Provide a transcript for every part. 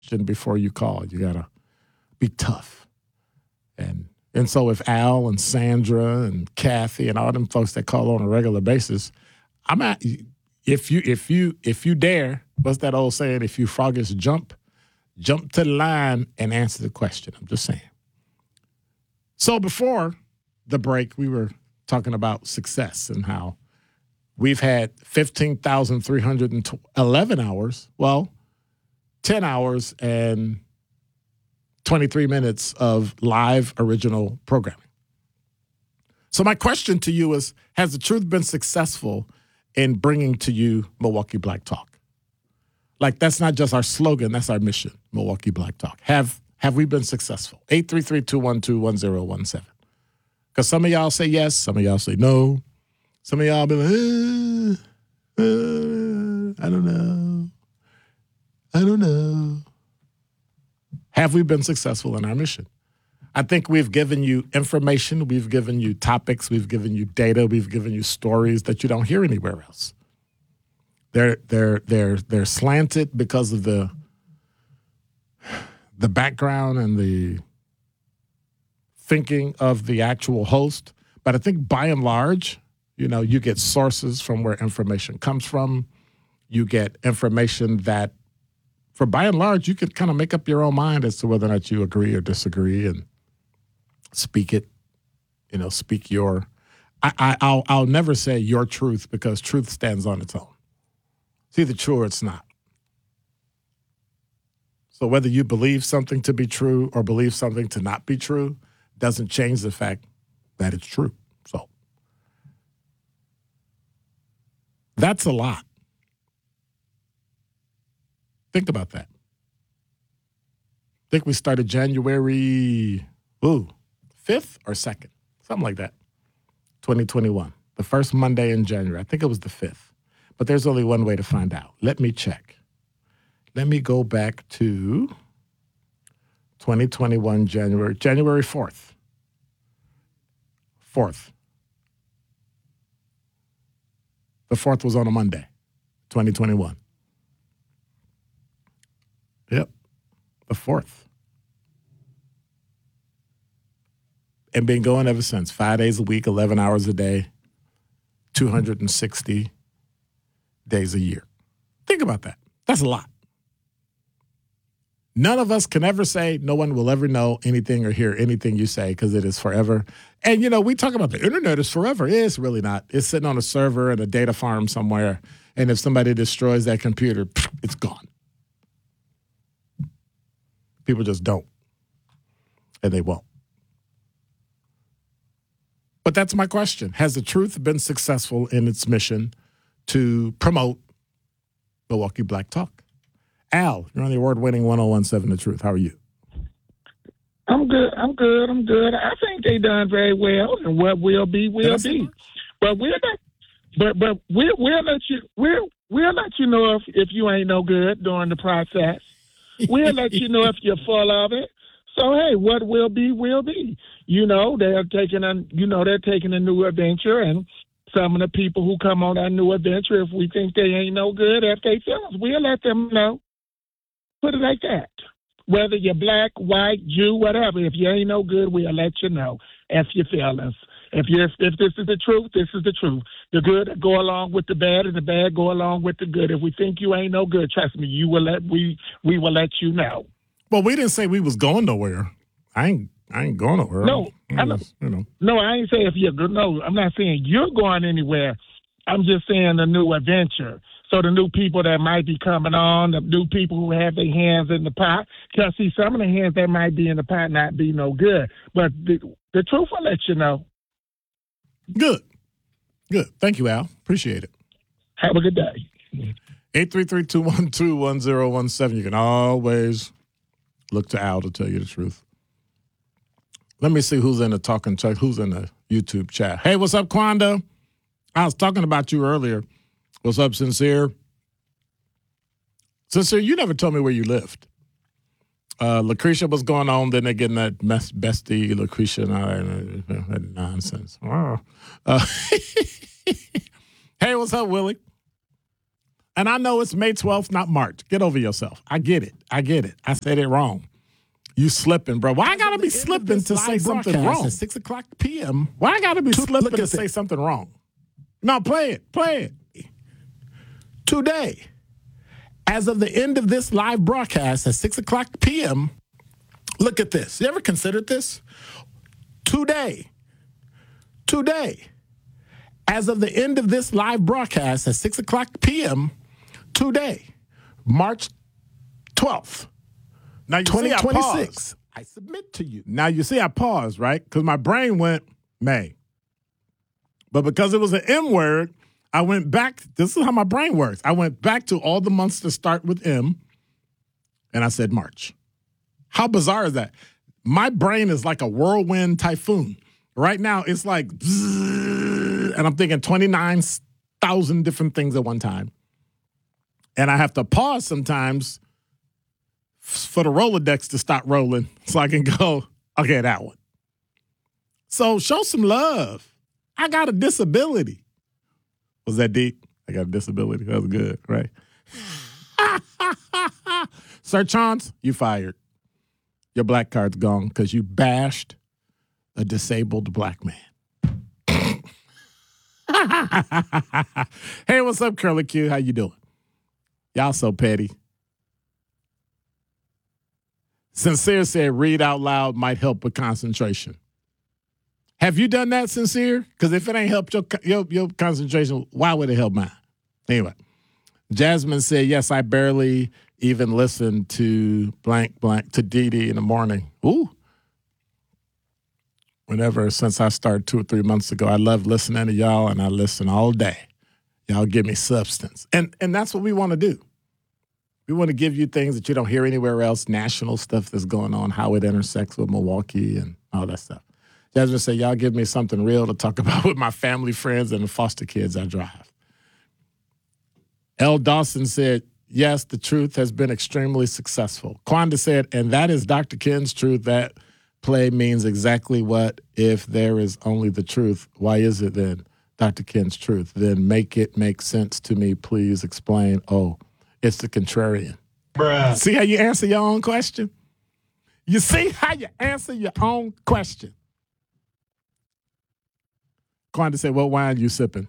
before you call. You got to be tough. And so if Al and Sandra and Kathy and all them folks that call on a regular basis, I'm at if you dare, what's that old saying? If you froggish jump to the line and answer the question. I'm just saying. So before the break, we were talking about success and how we've had 15,311 hours. Well, 10 hours and 23 minutes of live original programming. So my question to you is, has the truth been successful in bringing to you Milwaukee Black Talk? Like, that's not just our slogan, that's our mission, Milwaukee Black Talk. Have we been successful? 833-212-1017. Because some of y'all say yes, some of y'all say no. Some of y'all be like, I don't know. Have we been successful in our mission? I think we've given you information, we've given you topics, we've given you data, we've given you stories that you don't hear anywhere else. They're slanted because of the background and the thinking of the actual host. But I think by and large, you get sources from where information comes from. You get information that, for by and large, you could kind of make up your own mind as to whether or not you agree or disagree and speak it. Speak your. I'll never say your truth, because truth stands on its own. It's either true or it's not. So whether you believe something to be true or believe something to not be true doesn't change the fact that it's true. So that's a lot. Think about that. I think we started January 5th or 2nd, something like that, 2021. The first Monday in January. I think it was the 5th. But there's only one way to find out. Let me check. Let me go back to 2021 January 4th. 4th. The 4th was on a Monday, 2021. Yep, the 4th. And been going ever since. 5 days a week, 11 hours a day, 260 days a year. Think about that. That's a lot. None of us can ever say, no one will ever know anything or hear anything you say, because it is forever. And, we talk about the internet is forever. It's really not. It's sitting on a server in a data farm somewhere. And if somebody destroys that computer, it's gone. People just don't. And they won't. But that's my question. Has the truth been successful in its mission to promote Milwaukee Black Talk? Al, you're on the award-winning 1017 The Truth. How are you? I'm good. I think they done very well, and what will be will be. But we'll let you know if you ain't no good during the process. We'll let you know if you're full of it. So hey, what will be will be. They're taking a new adventure, and some of the people who come on that new adventure, if we think they ain't no good, if they feel us, we'll let them know. Put it like that. Whether you're black, white, Jew, whatever, if you ain't no good, we'll let you know if you feel us. If this is the truth, this is the truth. The good go along with the bad, and the bad go along with the good. If we think you ain't no good, trust me, we will let you know. Well, we didn't say we was going nowhere. I ain't going nowhere. No, No, I ain't saying if you're good. No, I'm not saying you're going anywhere. I'm just saying the new adventure. So the new people that might be coming on, the new people who have their hands in the pot, because see, some of the hands that might be in the pot not be no good. But the truth will let you know. Good. Thank you, Al. Appreciate it. Have a good day. 833-212-1017. You can always look to Al to tell you the truth. Let me see who's in the talking chat, who's in the YouTube chat. Hey, what's up, Quanda? I was talking about you earlier. What's up, Sincere? Sincere, you never told me where you lived. Lucretia, what's going on? Then they're getting that bestie Lucretia and that nonsense. Hey, what's up, Willie? And I know it's May 12th, not March. Get over yourself. I get it. I said it wrong. You slipping, bro. Why I gotta be slipping to say something wrong? At 6 o'clock p.m. Why I gotta be slipping to say something wrong? No, play it. Today, as of the end of this live broadcast at 6 o'clock p.m., look at this. You ever considered this? Today, as of the end of this live broadcast at 6 o'clock p.m., today, March 12th, now you 2026. I submit to you. Now you see I paused, right? Because my brain went May. But because it was an M word, I went back. This is how my brain works. I went back to all the months that start with M, and I said March. How bizarre is that? My brain is like a whirlwind typhoon. Right now, it's like, and I'm thinking 29,000 different things at one time. And I have to pause sometimes for the Rolodex to stop rolling so I can go, okay, that one. So show some love. I got a disability. Was that deep? I got a disability. That was good, right? Sir Chance, you fired. Your black card's gone because you bashed a disabled black man. Hey, what's up, Curly Q? How you doing? Y'all so petty. Sincere said read out loud might help with concentration. Have you done that, Sincere? Because if it ain't helped your concentration, why would it help mine? Anyway, Jasmine said, yes, I barely even listen to blank to Dee Dee in the morning. Ooh. Since I started 2 or 3 months ago, I love listening to y'all, and I listen all day. Y'all give me substance. And that's what we want to do. We want to give you things that you don't hear anywhere else, national stuff that's going on, how it intersects with Milwaukee and all that stuff. Jasmine said, y'all give me something real to talk about with my family, friends, and the foster kids I drive. L. Dawson said, yes, the truth has been extremely successful. Quanda said, and that is Dr. Ken's truth. That play means exactly what if there is only the truth. Why is it then Dr. Ken's truth? Then make it make sense to me. Please explain. Oh, it's the contrarian. Bruh. See how you answer your own question? You see how you answer your own question? Quanda said, what wine you sipping?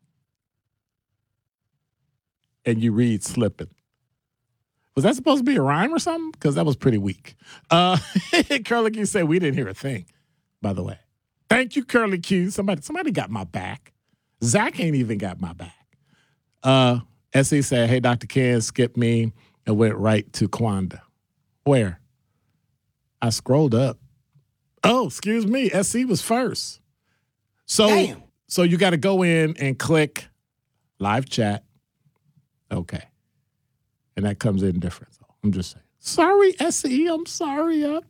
And you read slipping. Was that supposed to be a rhyme or something? Because that was pretty weak. Curly Q said we didn't hear a thing, by the way. Thank you, Curly Q. Somebody got my back. Zach ain't even got my back. SE said, hey, Dr. Ken skipped me and went right to Quanda. Where? I scrolled up. Oh, excuse me. SE was first. So you got to go in and click live chat. Okay. And that comes in different. So I'm just saying. Sorry, SE. I'm sorry. I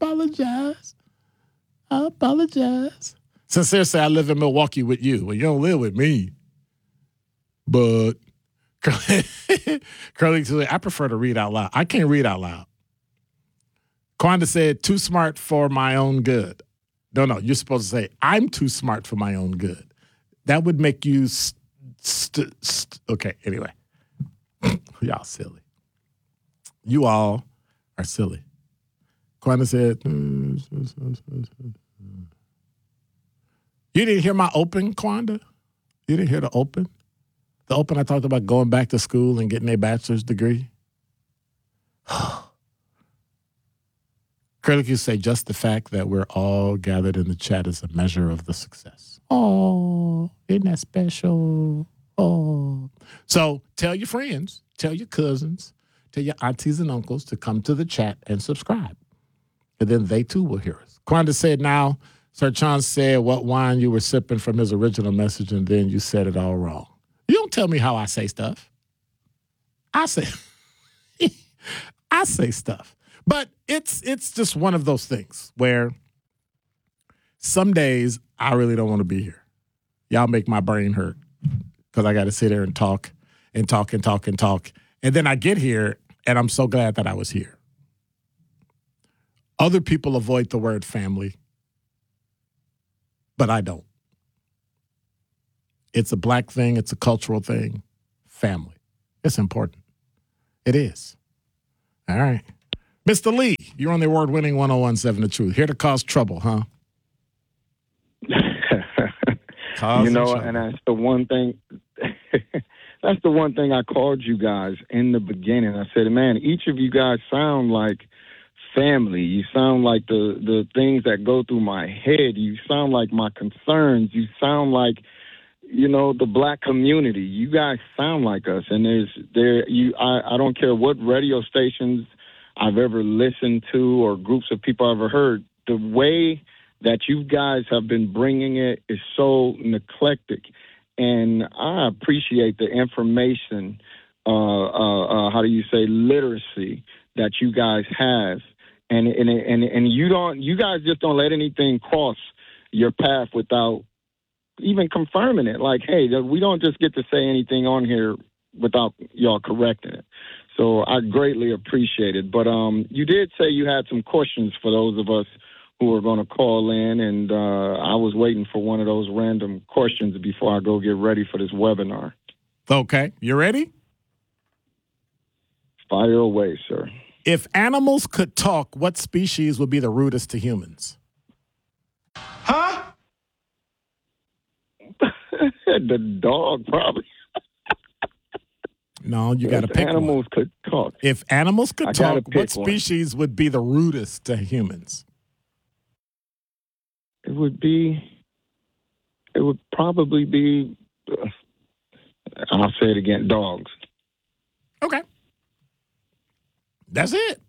apologize. Sincere say I live in Milwaukee with you. Well, you don't live with me. But Curly said, I prefer to read out loud. I can't read out loud. Quanda said, too smart for my own good. No, you're supposed to say, I'm too smart for my own good. That would make you okay, anyway. Y'all silly. You all are silly. Quanda said, you didn't hear my open, Quanda? You didn't hear the open? The open I talked about going back to school and getting a bachelor's degree? Curly Q say just the fact that we're all gathered in the chat is a measure of the success. Oh, isn't that special? Oh. So tell your friends, tell your cousins, tell your aunties and uncles to come to the chat and subscribe. And then they too will hear us. Quanda said now, Sir Chance said what wine you were sipping from his original message, and then you said it all wrong. You don't tell me how I say stuff. I say stuff. But it's just one of those things where some days I really don't want to be here. Y'all make my brain hurt because I got to sit here and talk and talk and talk and talk. And then I get here, and I'm so glad that I was here. Other people avoid the word family, but I don't. It's a black thing. It's a cultural thing. Family. It's important. It is. All right. Mr. Lee, you're on the award-winning 1017 The Truth. Here to cause trouble, huh? And that's the one thing. That's the one thing I called you guys in the beginning. I said, man, each of you guys sound like family. You sound like the things that go through my head. You sound like my concerns. You sound like, the black community. You guys sound like us. And I don't care what radio stations I've ever listened to or groups of people I've ever heard. The way that you guys have been bringing it is so eclectic. And I appreciate the information, literacy that you guys have. And you guys just don't let anything cross your path without even confirming it. Like, hey, we don't just get to say anything on here without y'all correcting it. So I greatly appreciate it. But you did say you had some questions for those of us who are going to call in, and I was waiting for one of those random questions before I go get ready for this webinar. Okay. You ready? Fire away, sir. If animals could talk, what species would be the rudest to humans? Huh? The dog, probably. No, you got to pick animals one. Could talk. If animals could talk, what one. species would be the rudest to humans? It would probably be, I'll say it again, dogs. Okay. That's it.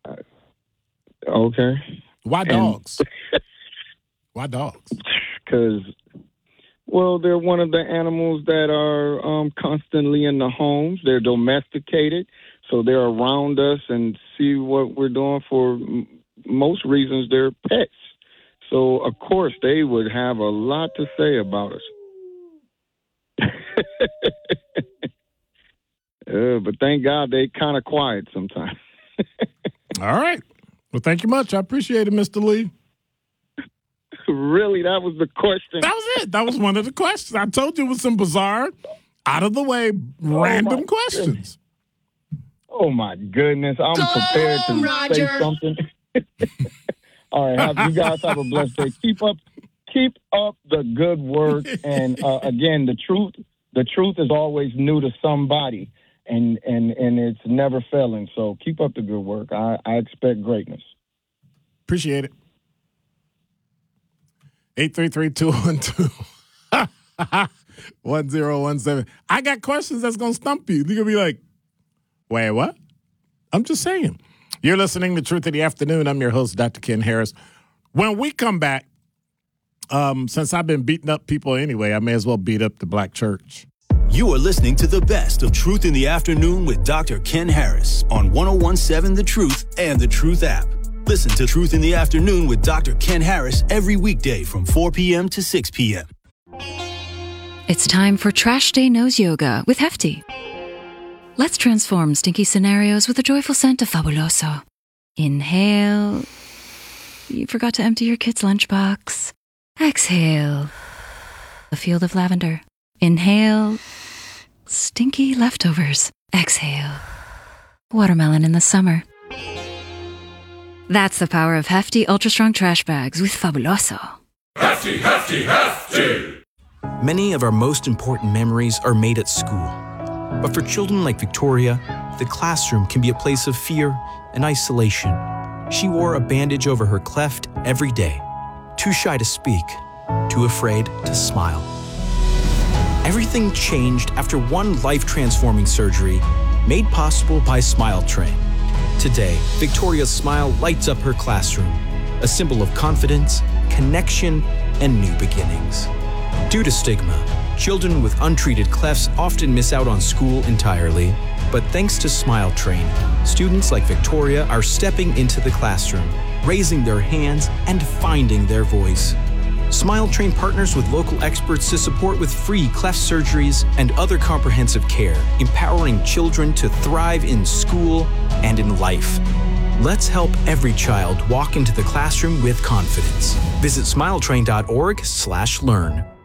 Okay. Why dogs? Why dogs? Because, they're one of the animals that are constantly in the homes. They're domesticated, so they're around us and see what we're doing. For most reasons, they're pets. So, of course, they would have a lot to say about us. But thank God they kind of quiet sometimes. All right. Well, thank you much. I appreciate it, Mr. Lee. Really? That was the question? That was it. That was one of the questions. I told you it was some bizarre, out-of-the-way, random questions. Oh, my goodness. I'm prepared to say something. All right. You guys have a blessed day. Keep up the good work. And, again, the truth is always new to somebody. And it's never failing. So keep up the good work. I expect greatness. Appreciate it. 833-212-1017. I got questions that's going to stump you. You're going to be like, wait, what? I'm just saying. You're listening to Truth in the Afternoon. I'm your host, Dr. Ken Harris. When we come back, since I've been beating up people anyway, I may as well beat up the black church. You are listening to the best of Truth in the Afternoon with Dr. Ken Harris on 1017 The Truth and The Truth app. Listen to Truth in the Afternoon with Dr. Ken Harris every weekday from 4 p.m. to 6 p.m. It's time for Trash Day Nose Yoga with Hefty. Let's transform stinky scenarios with a joyful scent of Fabuloso. Inhale. You forgot to empty your kid's lunchbox. Exhale. A field of lavender. Inhale. Stinky leftovers. Exhale. Watermelon in the summer. That's the power of Hefty Ultra Strong Trash Bags with Fabuloso. Hefty, Hefty, Hefty! Many of our most important memories are made at school. But for children like Victoria, the classroom can be a place of fear and isolation. She wore a bandage over her cleft every day. Too shy to speak, too afraid to smile. Everything changed after one life-transforming surgery made possible by Smile Train. Today, Victoria's smile lights up her classroom, a symbol of confidence, connection, and new beginnings. Due to stigma, children with untreated clefts often miss out on school entirely. But thanks to Smile Train, students like Victoria are stepping into the classroom, raising their hands, and finding their voice. Smile Train partners with local experts to support with free cleft surgeries and other comprehensive care, empowering children to thrive in school and in life. Let's help every child walk into the classroom with confidence. Visit smiletrain.org/learn.